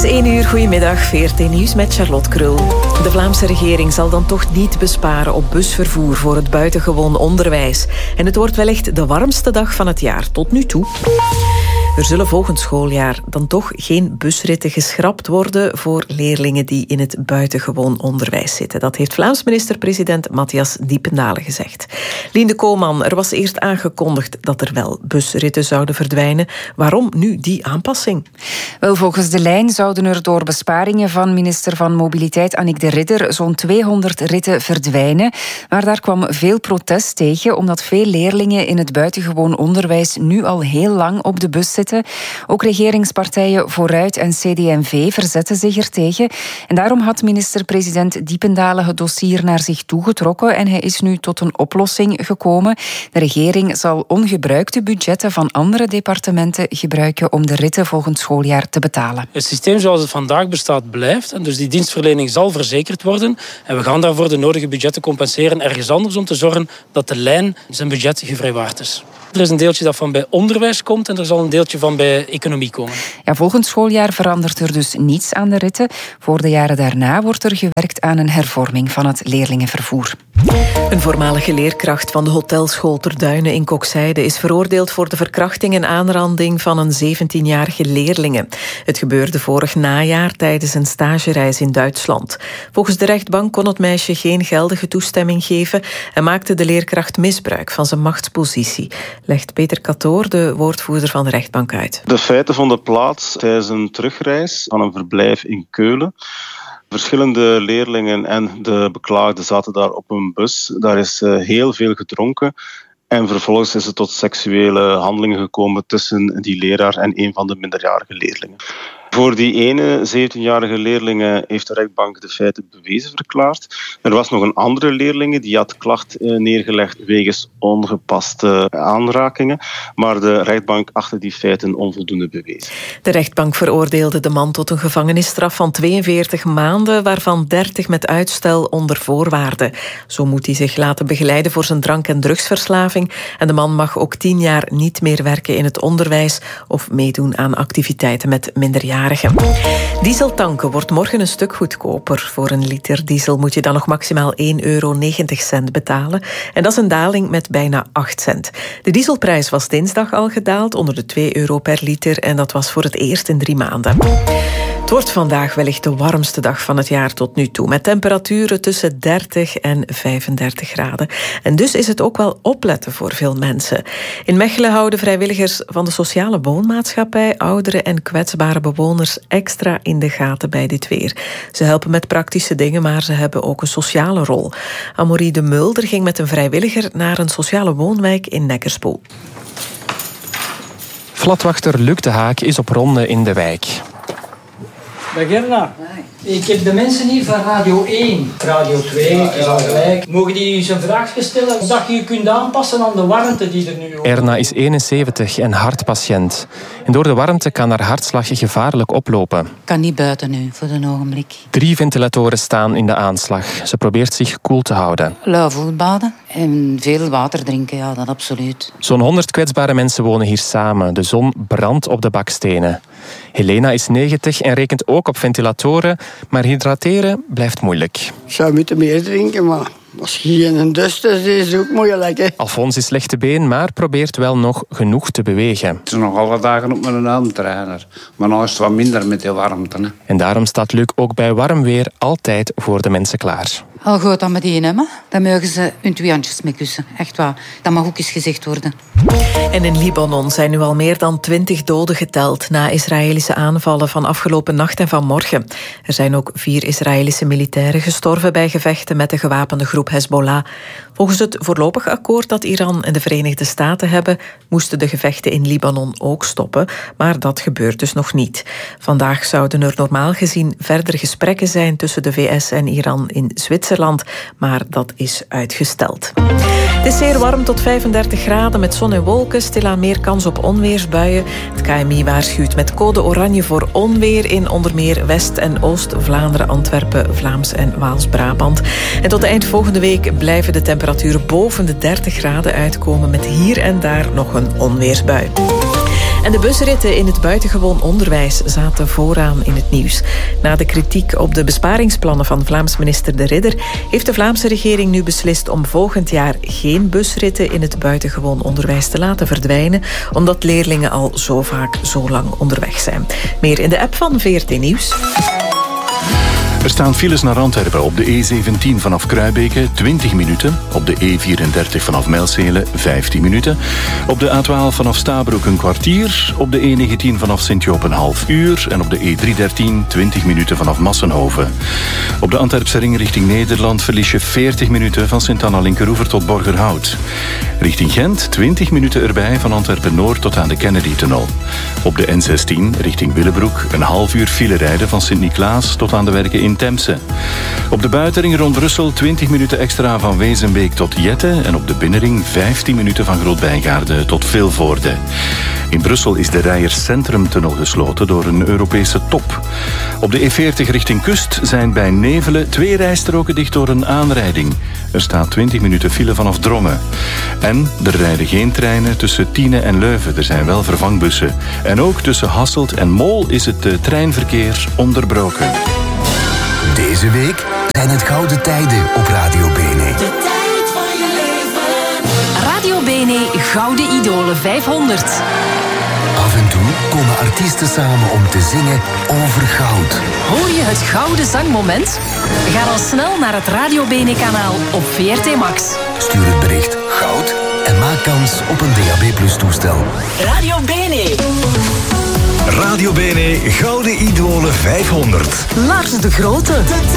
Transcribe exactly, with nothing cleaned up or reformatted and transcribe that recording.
is één uur, goedemiddag, V R T Nieuws met Charlotte Krul. De Vlaamse regering zal dan toch niet besparen op busvervoer voor het buitengewoon onderwijs. En het wordt wellicht de warmste dag van het jaar tot nu toe. Er zullen volgend schooljaar dan toch geen busritten geschrapt worden voor leerlingen die in het buitengewoon onderwijs zitten. Dat heeft Vlaams minister-president Matthias Diependalen gezegd. Lien Koolman, er was eerst aangekondigd dat er wel busritten zouden verdwijnen. Waarom nu die aanpassing? Wel, volgens de lijn zouden er door besparingen van minister van Mobiliteit Annick de Ridder zo'n tweehonderd ritten verdwijnen. Maar daar kwam veel protest tegen, omdat veel leerlingen in het buitengewoon onderwijs nu al heel lang op de bus zitten. Ook regeringspartijen Vooruit en C D en V verzetten zich ertegen. En daarom had minister-president Diependalen het dossier naar zich toegetrokken en hij is nu tot een oplossing gekomen. De regering zal ongebruikte budgetten van andere departementen gebruiken om de ritten volgend schooljaar te betalen. Het systeem zoals het vandaag bestaat blijft en dus die dienstverlening zal verzekerd worden en we gaan daarvoor de nodige budgetten compenseren ergens anders om te zorgen dat de lijn zijn budget gevrijwaard is. Er is een deeltje dat van bij onderwijs komt en er zal een deeltje van bij economie komen. Ja, volgend schooljaar verandert er dus niets aan de ritten. Voor de jaren daarna wordt er gewerkt aan een hervorming van het leerlingenvervoer. Een voormalige leerkracht van de hotelschool Ter Duinen in Kokzijde is veroordeeld voor de verkrachting en aanranding van een zeventienjarige leerlinge. Het gebeurde vorig najaar tijdens een stagereis in Duitsland. Volgens de rechtbank kon het meisje geen geldige toestemming geven en maakte de leerkracht misbruik van zijn machtspositie, legt Peter Katoor, de woordvoerder van de rechtbank, uit. De feiten vonden plaats tijdens een terugreis van een verblijf in Keulen. Verschillende leerlingen en de beklaagde zaten daar op een bus. Daar is heel veel gedronken. En vervolgens is het tot seksuele handelingen gekomen tussen die leraar en een van de minderjarige leerlingen. Voor die ene zeventienjarige leerling heeft de rechtbank de feiten bewezen verklaard. Er was nog een andere leerling die had klacht neergelegd wegens ongepaste aanrakingen. Maar de rechtbank achtte die feiten onvoldoende bewezen. De rechtbank veroordeelde de man tot een gevangenisstraf van tweeënveertig maanden, waarvan dertig met uitstel onder voorwaarden. Zo moet hij zich laten begeleiden voor zijn drank- en drugsverslaving. En de man mag ook tien jaar niet meer werken in het onderwijs of meedoen aan activiteiten met minderjarigen. Diesel tanken wordt morgen een stuk goedkoper. Voor een liter diesel moet je dan nog maximaal één euro negentig betalen. En dat is een daling met bijna acht cent. De dieselprijs was dinsdag al gedaald onder de twee euro per liter en dat was voor het eerst in drie maanden. Het wordt vandaag wellicht de warmste dag van het jaar tot nu toe, met temperaturen tussen dertig en vijfendertig graden. En dus is het ook wel opletten voor veel mensen. In Mechelen houden vrijwilligers van de sociale woonmaatschappij ouderen en kwetsbare bewoners extra in de gaten bij dit weer. Ze helpen met praktische dingen, maar ze hebben ook een sociale rol. Amorie de Mulder ging met een vrijwilliger naar een sociale woonwijk in Neckerspoel. Flatwachter Luc de Haak is op ronde in de wijk. Dag Gerda. Ik heb de mensen hier van Radio één. Radio twee is al gelijk. Mogen die eens een vraag stellen? Dat je je kunt aanpassen aan de warmte die er nu over. Erna is eenenzeventig en hartpatiënt. En door de warmte kan haar hartslag gevaarlijk oplopen. Ik kan niet buiten nu, voor een ogenblik. Drie ventilatoren staan in de aanslag. Ze probeert zich koel te houden. Lauw voetbaden en veel water drinken, ja, dat absoluut. Zo'n honderd kwetsbare mensen wonen hier samen. De zon brandt op de bakstenen. Helena is negentig en rekent ook op ventilatoren, maar hydrateren blijft moeilijk. Ik zou moeten meer drinken, maar als je geen dust is, is het ook moeilijk. Hè? Alfons is slecht te been, maar probeert wel nog genoeg te bewegen. Het is nog alle dagen op mijn armtrainer, maar nu is het wat minder met de warmte. Hè. En daarom staat Luc ook bij warm weer altijd voor de mensen klaar. Al goed dan met die hebben, dan mogen ze hun twee handjes mee kussen. Echt waar, dat mag ook eens gezegd worden. En in Libanon zijn nu al meer dan twintig doden geteld na Israëlische aanvallen van afgelopen nacht en vanmorgen. Er zijn ook vier Israëlische militairen gestorven bij gevechten met de gewapende groep Hezbollah. Volgens het voorlopig akkoord dat Iran en de Verenigde Staten hebben, moesten de gevechten in Libanon ook stoppen, maar dat gebeurt dus nog niet. Vandaag zouden er normaal gezien verder gesprekken zijn tussen de V S en Iran in Zwitserland, maar dat is uitgesteld. Het is zeer warm, tot vijfendertig graden met zon en wolken, stilaan meer kans op onweersbuien. Het K M I waarschuwt met code oranje voor onweer in onder meer West- en Oost-Vlaanderen, Antwerpen, Vlaams en Waals-Brabant. En tot eind volgende week blijven de temperaturen boven de dertig graden uitkomen met hier en daar nog een onweersbui. En de busritten in het buitengewoon onderwijs zaten vooraan in het nieuws. Na de kritiek op de besparingsplannen van Vlaams minister De Ridder heeft de Vlaamse regering nu beslist om volgend jaar geen busritten in het buitengewoon onderwijs te laten verdwijnen, omdat leerlingen al zo vaak zo lang onderweg zijn. Meer in de app van V R T Nieuws. Er staan files naar Antwerpen op de E zeventien vanaf Kruibeke twintig minuten. Op de E vierendertig vanaf Mijlsele vijftien minuten. Op de A twaalf vanaf Stabroek een kwartier. Op de E negentien vanaf Sint-Joop een half uur. En op de E driehonderddertien twintig minuten vanaf Massenhoven. Op de Antwerpse ring richting Nederland verlies je veertig minuten van Sint-Anna-Linkeroever tot Borgerhout. Richting Gent twintig minuten erbij van Antwerpen-Noord tot aan de Kennedy-tunnel. Op de N zestien richting Willebroek een half uur file rijden van Sint-Niklaas tot aan de werken in Temse. Op de buitenring rond Brussel twintig minuten extra van Wezenbeek tot Jette en op de binnenring vijftien minuten van Groot-Bijgaarde tot Vilvoorde. In Brussel is de Rijers Centrumtunnel gesloten door een Europese top. Op de E veertig richting kust zijn bij Nevelen twee rijstroken dicht door een aanrijding. Er staat twintig minuten file vanaf Drongen. En er rijden geen treinen tussen Tiene en Leuven. Er zijn wel vervangbussen. En ook tussen Hasselt en Mol is het uh, treinverkeer onderbroken. Deze week zijn het gouden tijden op Radio Bene. De tijd van je leven. Radio Bene Gouden Idolen vijfhonderd. Af en toe komen artiesten samen om te zingen over goud. Hoor je het gouden zangmoment? Ga dan snel naar het Radio Bene kanaal op V R T Max. Stuur het bericht goud en maak kans op een D A B plus toestel. Radio Bene. Radio Bene Gouden Idolen vijfhonderd. Lars de Grote.